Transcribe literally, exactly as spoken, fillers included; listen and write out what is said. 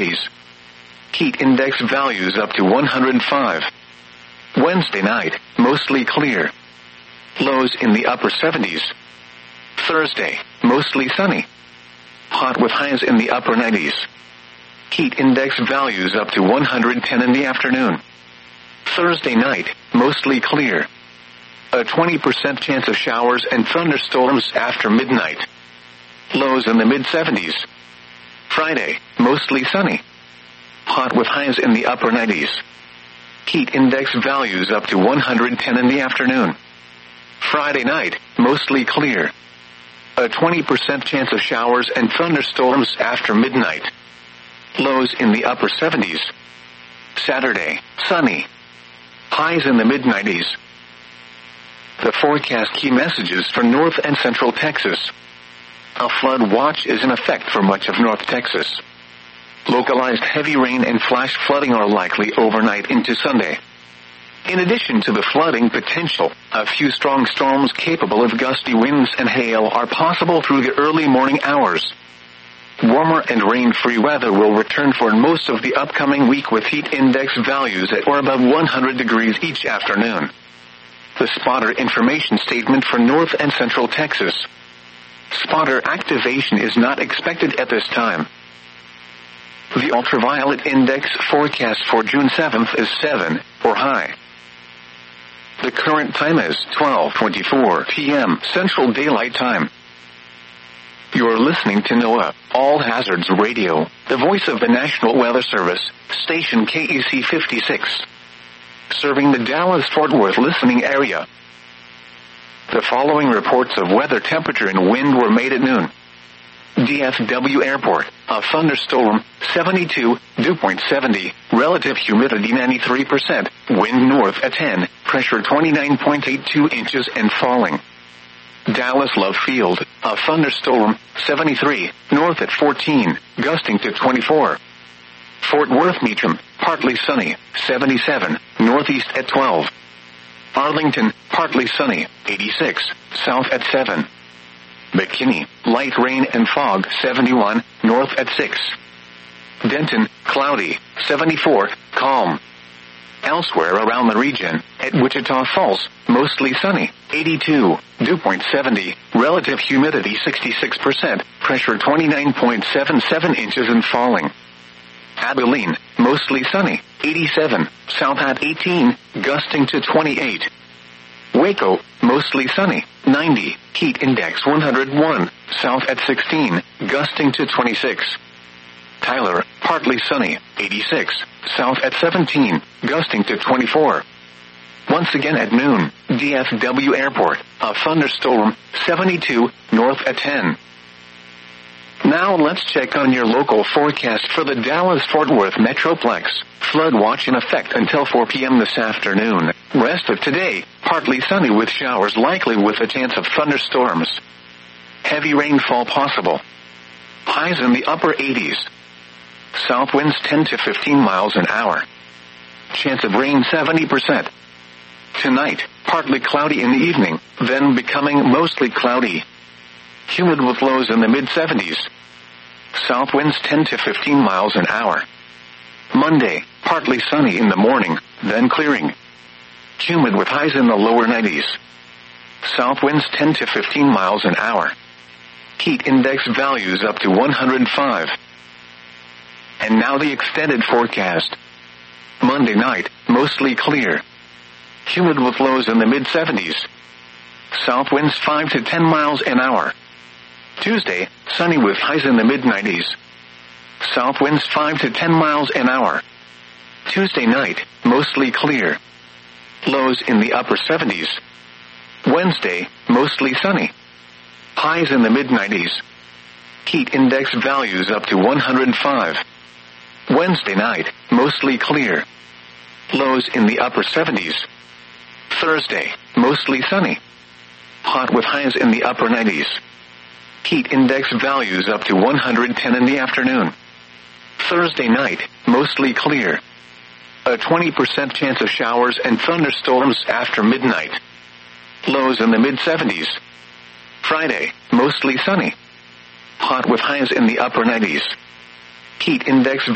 Heat index values up to one hundred five. Wednesday night, mostly clear. Lows in the upper seventies. Thursday, mostly sunny. Hot with highs in the upper nineties. Heat index values up to one hundred ten in the afternoon. Thursday night, mostly clear. A twenty percent chance of showers and thunderstorms after midnight. Lows in the mid seventies. Friday, mostly sunny. Hot with highs in the upper nineties. Heat index values up to one hundred ten in the afternoon. Friday night, mostly clear. A twenty percent chance of showers and thunderstorms after midnight. Lows in the upper seventies. Saturday, sunny. Highs in the mid nineties. The forecast key messages for North and Central Texas. A flood watch is in effect for much of North Texas. Localized heavy rain and flash flooding are likely overnight into Sunday. In addition to the flooding potential, a few strong storms capable of gusty winds and hail are possible through the early morning hours. Warmer and rain-free weather will return for most of the upcoming week with heat index values at or above one hundred degrees each afternoon. The spotter information statement for North and Central Texas. Spotter activation is not expected at this time. The ultraviolet index forecast for June seventh is seven, or high. The current time is twelve twenty-four p.m. Central Daylight Time. You're listening to NOAA, All Hazards Radio, the voice of the National Weather Service, station K E C fifty-six. Serving the Dallas-Fort Worth listening area. The following reports of weather, temperature, and wind were made at noon. D F W Airport, a thunderstorm, seventy-two, dew point seventy, relative humidity ninety-three percent, wind north at ten, pressure twenty-nine point eight two inches and falling. Dallas Love Field, a thunderstorm, seventy-three, north at fourteen, gusting to twenty-four. Fort Worth Meacham, partly sunny, seventy-seven, northeast at twelve. Arlington, partly sunny, eighty-six, south at seven. McKinney, light rain and fog, seventy-one, north at six. Denton, cloudy, seventy-four, calm. Elsewhere around the region, at Wichita Falls, mostly sunny, eighty-two, dew point seventy, relative humidity sixty-six percent, pressure twenty-nine point seven seven inches and falling. Abilene, mostly sunny, eighty-seven, south at eighteen, gusting to twenty-eight. Waco, mostly sunny, ninety, heat index one hundred one, south at sixteen, gusting to twenty-six. Tyler, partly sunny, eighty-six, south at seventeen, gusting to twenty-four. Once again at noon, D F W Airport, a thunderstorm, seventy-two, north at ten. Now let's check on your local forecast for the Dallas-Fort Worth Metroplex. Flood watch in effect until four p.m. this afternoon. Rest of today, partly sunny with showers likely with a chance of thunderstorms. Heavy rainfall possible. Highs in the upper eighties. South winds ten to fifteen miles an hour. Chance of rain seventy percent. Tonight, partly cloudy in the evening, then becoming mostly cloudy. Humid with lows in the mid seventies. South winds ten to fifteen miles an hour. Monday, partly sunny in the morning, then clearing. Humid with highs in the lower nineties. South winds ten to fifteen miles an hour. Heat index values up to one hundred five. And now the extended forecast. Monday night, mostly clear. Humid with lows in the mid seventies. South winds five to ten miles an hour. Tuesday, sunny with highs in the mid nineties. South winds five to ten miles an hour. Tuesday night, mostly clear. Lows in the upper seventies. Wednesday, mostly sunny. Highs in the mid nineties. Heat index values up to one hundred five. Wednesday night, mostly clear. Lows in the upper seventies. Thursday, mostly sunny. Hot with highs in the upper nineties. Heat index values up to one hundred ten in the afternoon. Thursday night, mostly clear. A twenty percent chance of showers and thunderstorms after midnight. Lows in the mid seventies. Friday, mostly sunny. Hot with highs in the upper nineties. Heat index